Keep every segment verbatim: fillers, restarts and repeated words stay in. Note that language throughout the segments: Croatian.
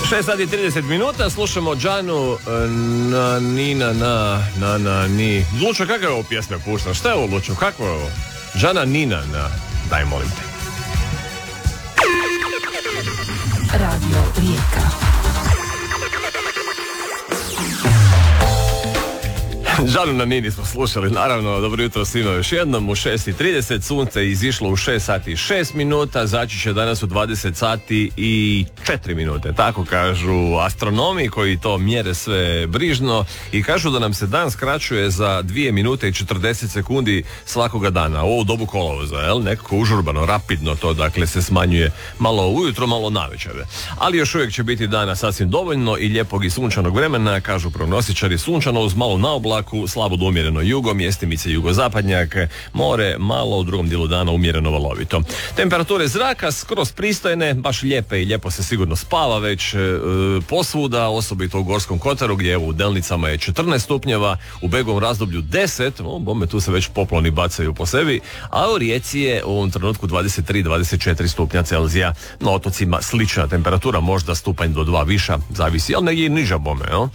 šest sati i trideset minuta, slušamo Džanu na Nina na na na ni. Lučo, kakva je ovo pjesma pušta? Šta je ovo, Lučo? Kakva je ovo? Džana Nina na. Daj, molim te. Radio Rijeka. Žanu na Nini smo slušali, naravno. Dobro jutro svima još jednom. U šest i trideset sunce je izišlo u šest sati i šest minuta, zaći će danas u dvadeset sati i četiri minute. Tako kažu astronomi koji to mjere sve brižno i kažu da nam se dan skraćuje za dvije minute i četrdeset sekundi svakoga dana. Ovo u dobu kolovoza, jel? Nekako užurbano, rapidno to, dakle, se smanjuje malo ujutro, malo navečer. Ali još uvijek će biti dana sasvim dovoljno i lijepog i sunčanog vremena, kažu prognosičari, sunčano uz malo na oblaku, slabo do umjereno jugo, mjestimice jugozapadnjak, more malo, u drugom dijelu dana umjereno valovito. Temperature zraka skroz pristojne, baš lijepe i lijepo se sigurno spava već e, posvuda, osobito u Gorskom kotaru gdje u Delnicama je četrnaest stupnjeva, u Begovom razdoblju deset, o, bombe, tu se već poploni bacaju po sebi, a u Rijeci je u ovom trenutku dvadeset tri do dvadeset četiri stupnja Celzija, na otocima slična temperatura, možda stupanj do dva viša, zavisi, ali negdje i niža bome. No?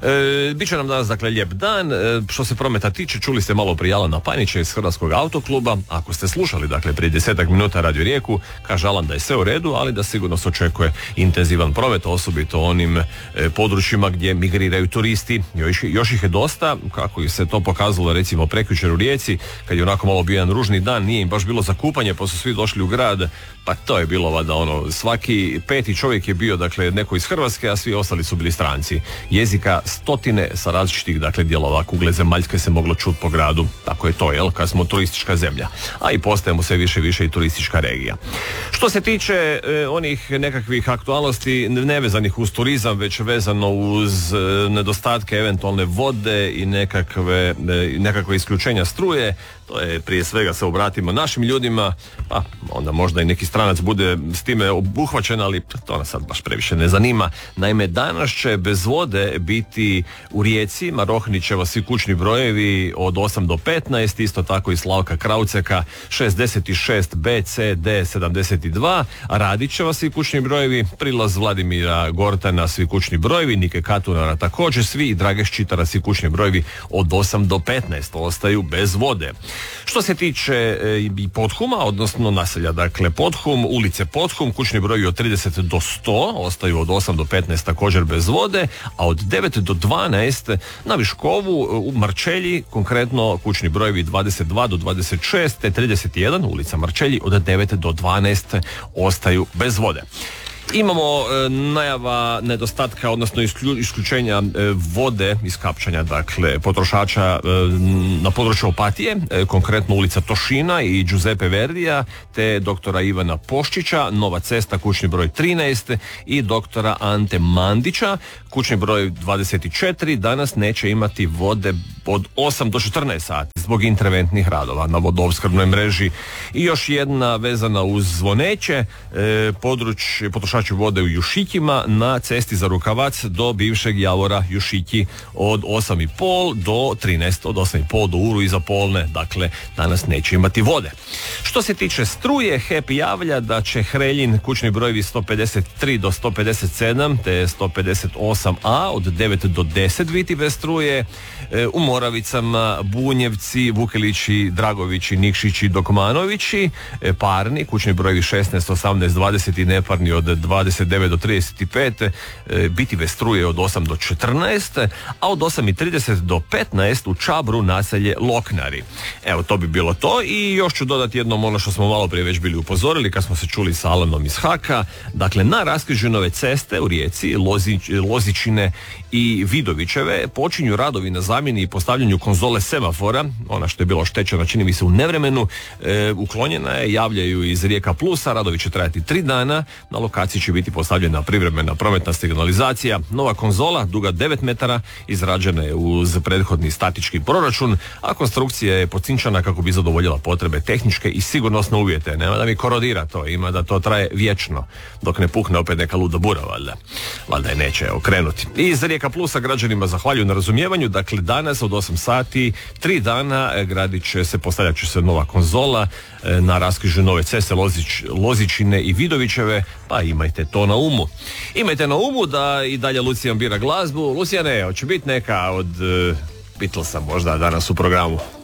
E, Biće nam danas, dakle, lijep dan. Što se prometa tiče, čuli ste malo prije Alana Panića iz Hrvatskog autokluba. Ako ste slušali, dakle, prije desetak minuta Radio Rijeku, kaže Alan da je sve u redu, ali da sigurno se očekuje intenzivan promet, osobito onim e, područjima gdje migriraju turisti. Još, još ih je dosta, kako se to pokazalo recimo prekjučer u Rijeci, kad je onako malo bio jedan ružni dan, nije im baš bilo za kupanje, pa su svi došli u grad, pa to je bilo vada ono, svaki peti čovjek je bio, dakle, neko iz Hrvatske, a svi ostali su bili stranci. Jezika stotine sa različitih, dakle, dijelova kugle zemaljske se moglo čuti po gradu. Tako je to, jel, kad smo turistička zemlja. A i postajemo sve više i više i turistička regija. Što se tiče e, onih nekakvih aktualnosti nevezanih uz turizam, već vezano uz e, nedostatke eventualne vode i nekakve, e, nekakve isključenja struje, to je prije svega se obratimo našim ljudima, pa onda možda i neki stranac bude s time obuhvaćen, ali to nas sad baš previše ne zanima. Naime, danas će bez vode biti u Rijeci, Marohnićeva, svi kućni brojevi od osam do petnaest, isto tako i Slavka Krauceka šezdeset šest B C D sedamdeset dva, a Radićeva svi kućni brojevi, Prilaz Vladimira Gortana svi kućni brojevi, Nike Katunara također svi i Drage Ščitara svi kućni brojevi od osam do petnaest ostaju bez vode. Što se tiče e, i Podhuma, odnosno naselja, dakle, Podhum, ulice Podhum, kućni brojevi od trideset do sto ostaju od osam do petnaest također bez vode, a od devet do dvanaest na Viškovu, u Marčelji, konkretno kućni brojevi dvadeset dva do dvadeset šest te trideset jedan, ulica Marčelji, od devet do dvanaest ostaju bez vode. Imamo e, najava nedostatka, odnosno isklju, isključenja e, vode iz kapčanja, dakle, potrošača e, na području Opatije, e, konkretno ulica Tošina i Giuseppe Verdija, te doktora Ivana Poščića, Nova cesta, kućni broj trinaest i doktora Ante Mandića, kućni broj dvadeset četiri, danas neće imati vode od osam do četrnaest sati zbog interventnih radova na vodoopskrbnoj mreži. I još jedna vezana uz Zvoneće, e, područje potrošači vode u Jušićima na cesti za Rukavac do bivšeg Javora Jušići od osam i pol do trinaest, od osam i pol do uru iza polne, dakle danas neće imati vode. Što se tiče struje, H E P javlja da će Hreljin kućni brojevi sto pedeset tri do sto pedeset sedam te sto pedeset osam A od devet do deset biti bez struje, e, u Moravicama Bunjevci, Vukelići, Dragovići, Nikšići, Dokmanovići, e, parni, kućni brojevi šesnaest, osamnaest, dvadeset i neparni od dvadeset devet do trideset pet, e, biti bez struje od osam do četrnaest, a od osam i trideset do petnaest u Čabru naselje Loknari. Evo, to bi bilo to i još ću dodati jednom ono što smo malo prije već bili upozorili kad smo se čuli sa Alanom iz Haka. Dakle, na raskrižju Nove ceste u Rijeci, Lozić, Lozičine i Vidovićeve počinju radovi na zamjeni i postavljanju konzole semafora, ona što je bila oštećena čini mi se u nevremenu, e, uklonjena je, javljaju iz Rijeka Plusa, radovi će trajati tri dana, na lokaciji će biti postavljena privremena prometna signalizacija, nova konzola duga devet metara, izrađena je uz prethodni statički proračun, a konstrukcija je pocinčana kako bi zadovoljila potrebe tehničke i sigurnosne uvjete. Nema da mi korodira to, ima da to traje vječno, dok ne puhne opet neka luda bura, valjda. Valjda je neće okrenuti. I iz Rijeka Plusa građanima zahvaljuju na razumijevanju, dakle danas od osam sati, tri dana gradit će se, postavljat će se nova konzola na raskrižju Nove ceste, Lozić, Lozičine i Vidovićeve, pa ima imajte to na umu. Imajte na umu da i dalje Lucijan bira glazbu. Lucijane, hoće biti neka od uh, Beatlesa možda danas u programu?